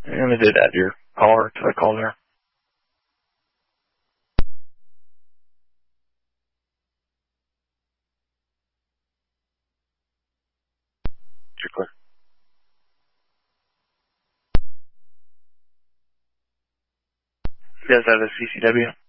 And I did add your caller to the call there. You're clear. You guys have a CCW?